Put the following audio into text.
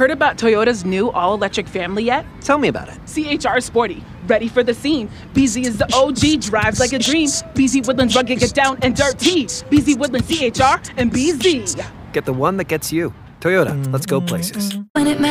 Heard about Toyota's new all-electric family yet? Tell me about it. CHR Sporty, ready for the scene. BZ is the OG, drives like a dream. BZ Woodlands rugged, get down and dirty. BZ Woodlands CHR and BZ. Get the one that gets you. Toyota, let's go places. When it